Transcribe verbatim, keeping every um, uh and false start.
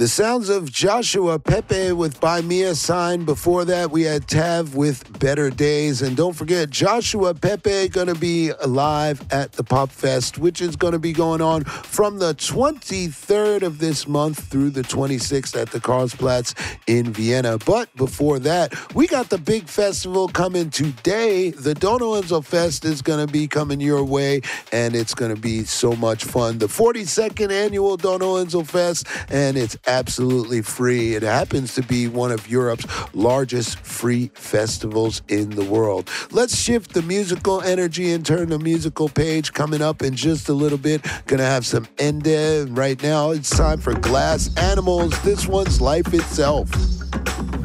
The sounds of Joshua Pepe with By Mia Sign. Before that, we had Tav with Better Days. And don't forget, Joshua Pepe going to be live at the Pop Fest, which is going to be going on from the twenty-third of this month through the twenty-sixth at the Karlsplatz in Vienna. But before that, we got the big festival coming today. The Donauinsel Fest is going to be coming your way, and it's going to be so much fun. The forty-second annual Donauinsel Fest, and it's absolutely free. It happens to be one of Europe's largest free festivals in the world. Let's shift the musical energy and turn the musical page. Coming up in just a little bit, gonna have some Ende. Right now, it's time for Glass Animals. This one's Life Itself.